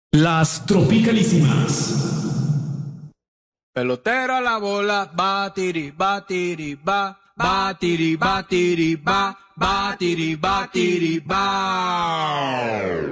Las tropicalísimas. Pelotero a la bola, batiri, batiri, ba, batiri, batiri, ba, batiri, batiri, ba.